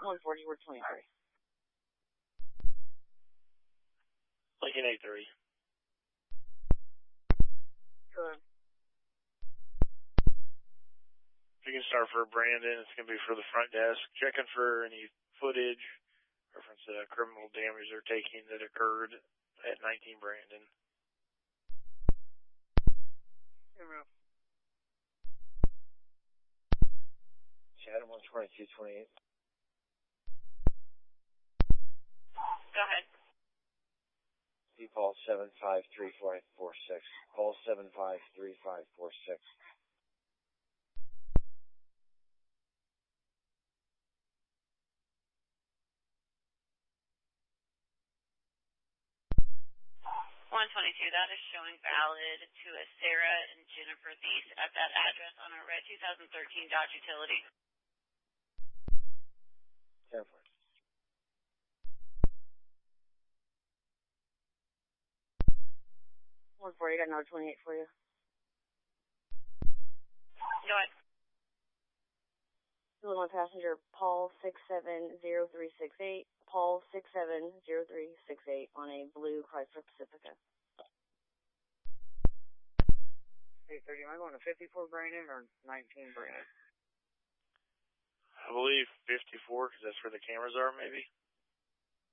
140, we're 23. Lincoln 83. Good. You can start for Brandon. It's going to be for the front desk. Checking for any footage, reference to criminal damage they're taking that occurred at 19 Brandon. Yeah, Chatham 12228. Go ahead. Paul 753546. Paul 753546. That is showing valid to a Sarah and Jennifer Thies at that address on a red 2013 Dodge Utility. 10-4. 140, got another 28 for you. Go ahead. Illinois passenger Paul 670368. Paul 670368 on a blue Chrysler Pacifica. 830, am I going to 54 Brandon or 19 Brandon? I believe 54, because that's where the cameras are, maybe.